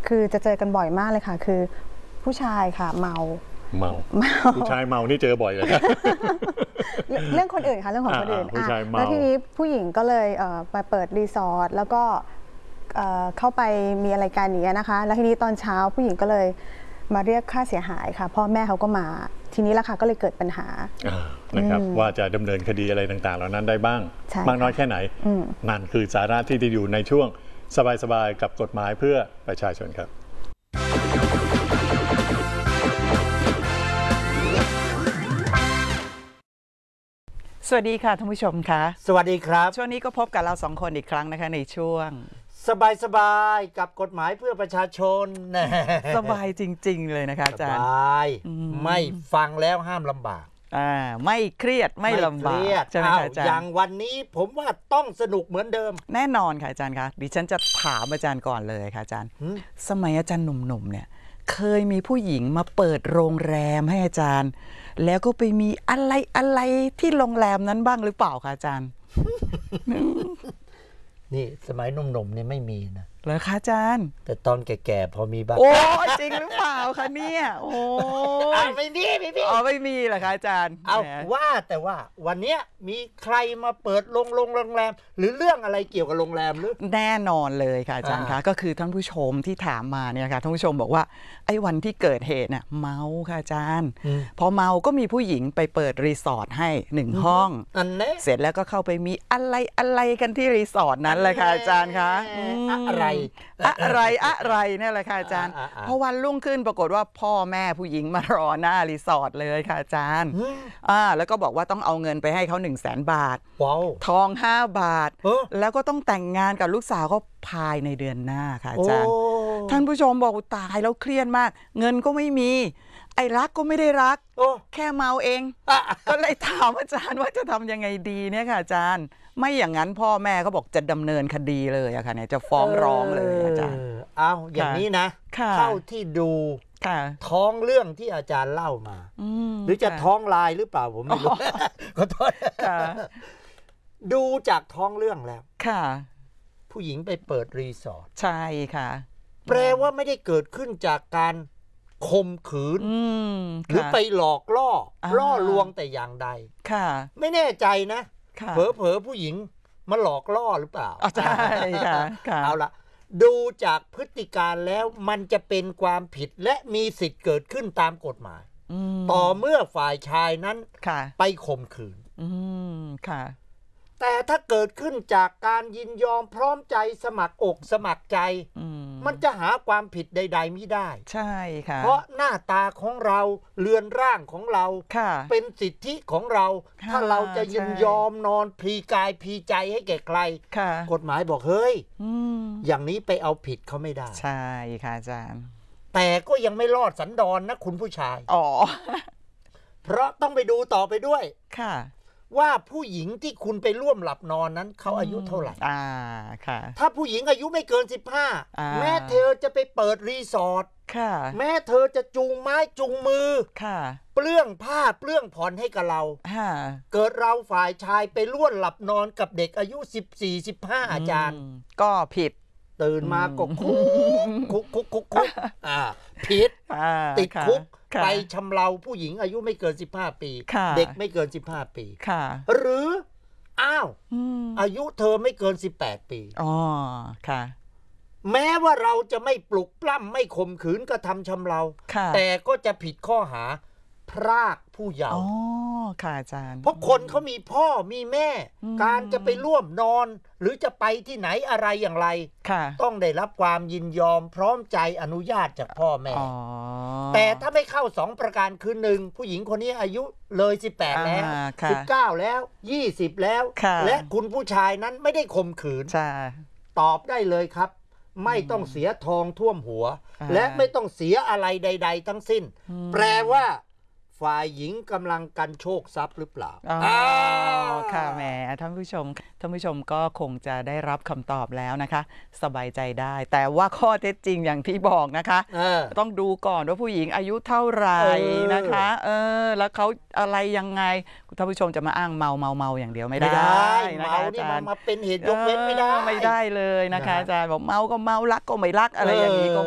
คือจะเจอกันบ่อยมากเลยค่ะคือผู้ชายค่ะเมาผู้ชายเมานี่เจอบ่อยเลยเรื่องคนอื่นค่ะเรื่องของคนอื่นผู้ชายเมาแล้วทีนี้ผู้หญิงก็เลยไปเปิดรีสอร์ทแล้วก็เข้าไปมีอะไรกันอย่างเงี้ยนะคะแล้วทีนี้ตอนเช้าผู้หญิงก็เลยมาเรียกค่าเสียหายค่ะพ่อแม่เขาก็มาทีนี้ละค่ะก็เลยเกิดปัญหานะครับว่าจะดำเนินคดีอะไรต่างๆเหล่านั้นได้บ้างมากน้อยแค่ไหนนั่นคือสาระที่จะอยู่ในช่วงสบายๆกับกฎหมายเพื่อประชาชนครับสวัสดีค่ะท่านผู้ชมคะสวัสดีครับช่วงนี้ก็พบกับเรา2 คนอีกครั้งนะคะในช่วงสบายๆกับกฎหมายเพื่อประชาชนสบายจริงๆเลยนะคะอาจารย์สบายไม่ฟังแล้วห้ามลำบากไม่เครียดไม่ลำบากใช่ไหมอาจารย์อย่างวันนี้ผมว่าต้องสนุกเหมือนเดิมแน่นอนค่ะอาจารย์คะดิฉันจะถามอาจารย์ก่อนเลยค่ะอาจารย์สมัยอาจารย์หนุ่มๆเนี่ยเคยมีผู้หญิงมาเปิดโรงแรมให้อาจารย์แล้วก็ไปมีอะไรที่โรงแรมนั้นบ้างหรือเปล่าคะอาจารย์นี่สมัยหนุ่มๆเนี่ยไม่มีนะเหรอคะอาจารย์แต่ตอนแก่ๆพอมีบ้างโอ้จริงหรือเปล่าคะเนี่ยโอ้ไม่มีไม่มีเหรอคะอาจารย์เอาว่าแต่ว่าวันนี้มีใครมาเปิดโรงแรมหรือเรื่องอะไรเกี่ยวกับโรงแรมหรือแน่นอนเลยค่ะอาจารย์คะก็คือท่านผู้ชมที่ถามมาเนี่ยค่ะท่านผู้ชมบอกว่าไอ้วันที่เกิดเหตุน่ะเมาค่ะอาจารย์พอเมาก็มีผู้หญิงไปเปิดรีสอร์ทให้1 ห้องเสร็จแล้วก็เข้าไปมีอะไรกันที่รีสอร์ทนั้นเลยค่ะอาจารย์คะอะไรนี่แหละค่ะอาจารย์พอวันรุ่งขึ้นปรากฏว่าพ่อแม่ผู้หญิงมารอหน้ารีสอร์ทเลยค่ะอาจารย์แล้วก็บอกว่าต้องเอาเงินไปให้เขา100,000 บาททอง5 บาทแล้วก็ต้องแต่งงานกับลูกสาวเขาภายในเดือนหน้าค่ะอาจารย์ท่านผู้ชมบอกตายแล้วเครียดมากเงินก็ไม่มีไอ้รักก็ไม่ได้รักแค่เมาเองก็เลยถามอาจารย์ว่าจะทำยังไงดีเนี่ยค่ะอาจารย์ไม่อย่างนั้นพ่อแม่เขาบอกจะดำเนินคดีเลยอะค่ะเนี่ยจะฟ้องร้องเลยอาจารย์เอาอย่างนี้นะเท่าที่ดูท้องเรื่องที่อาจารย์เล่ามาหรือจะท้องลายหรือเปล่าผมไม่รู้ขอโทษดูจากท้องเรื่องแล้วผู้หญิงไปเปิดรีสอร์ทใช่ค่ะแปลว่าไม่ได้เกิดขึ้นจากการข่มขืนหรือไปหลอกล่อลวงแต่อย่างใดไม่แน่ใจนะเผลอผู้หญิงมาหลอกล่อหรือเปล่าใช่ค่ะเอาละดูจากพฤติการแล้วมันจะเป็นความผิดและมีสิทธิ์เกิดขึ้นตามกฎหมายต่อเมื่อฝ่ายชายนั้นไปข่มขืนแต่ถ้าเกิดขึ้นจากการยินยอมพร้อมใจสมัครอกสมัครใจมันจะหาความผิดใดๆไม่ได้ใช่ค่ะเพราะหน้าตาของเราเรือนร่างของเราเป็นสิทธิของเราถ้าเราจะยินยอมนอนพลีกายพลีใจให้แก่ใครกฎหมายบอกเฮ้ยอย่างนี้ไปเอาผิดเขาไม่ได้ใช่ค่ะอาจารย์แต่ก็ยังไม่รอดสันดอนนะคุณผู้ชายเพราะต้องไปดูต่อไปด้วยว่าผู้หญิงที่คุณไปร่วมหลับนอนนั้นเขาอายุเท่าไหร่ถ้าผู้หญิงอายุไม่เกิน15แม้เธอจะไปเปิดรีสอร์ทแม้เธอจะจูงไม้จูงมือเปลื้องผ้าเปลื้องผ่อนให้กับเราเกิดเราฝ่ายชายไปร่วมหลับนอนกับเด็กอายุ14-15อาจารย์ก็ผิดตื่นมาก็คุกผิดติดคุกไปชำเราผู้หญิงอายุไม่เกิน15 ปีเด็กไม่เกิน15 ปีหรืออายุเธอไม่เกิน18 ปีแม้ว่าเราจะไม่ปลุกปล้ำไม่ข่มขืนกระทำชำเราแต่ก็จะผิดข้อหาพรากผู้เยาว์ค่ะอาจารย์เพราะคนเขามีพ่อมีแม่การจะไปร่วมนอนหรือจะไปที่ไหนอะไรอย่างไรต้องได้รับความยินยอมพร้อมใจอนุญาตจากพ่อแม่แต่ถ้าไม่เข้า2 ประการคือ1ผู้หญิงคนนี้อายุเลย18แล้ว19แล้ว20แล้วและคุณผู้ชายนั้นไม่ได้ข่มขืนตอบได้เลยครับไม่ต้องเสียทองท่วมหัวและไม่ต้องเสียอะไรใดๆทั้งสิ้นแปลว่าฝ่ายหญิงกำลังกันโชคทรัพย์หรือเปล่าค่ะแหมท่านผู้ชมก็คงจะได้รับคำตอบแล้วนะคะสบายใจได้แต่ว่าข้อเท็จจริงอย่างที่บอกนะคะต้องดูก่อนว่าผู้หญิงอายุเท่าไหร่นะคะแล้วเขาอะไรยังไงท่านผู้ชมจะมาอ้างเมาอย่างเดียวไม่ได้เมานี่มาเป็นเหตุยกเว้นไม่ได้เลยนะคะอาจารย์บอกเมาก็เมารักก็ไม่รักอะไรอย่างนี้ก็